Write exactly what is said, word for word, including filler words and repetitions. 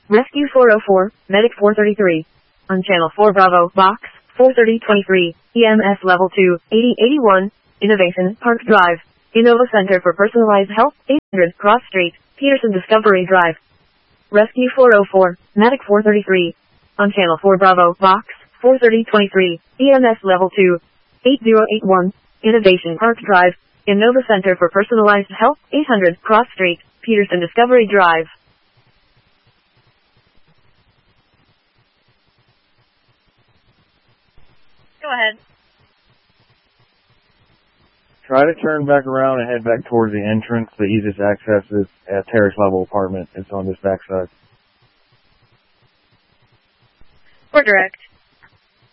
Rescue four oh four, Medic four thirty-three. On Channel four Bravo, Box four thirty twenty-three, E M S Level two, eighty eighty-one, Innovation Park Drive, Innova Center for Personalized Health, eight hundred Cross Street, Peterson Discovery Drive. Rescue four oh four, Medic four thirty-three. On Channel four Bravo, Box four thirty twenty-three, E M S Level two, eighty eighty-one, Innovation Park Drive, Innova Center for Personalized Health, eight hundred Cross Street, Peterson Discovery Drive. Go ahead. Try to turn back around and head back towards the entrance. The easiest access is at terrace level apartment. It's on this backside. Or direct.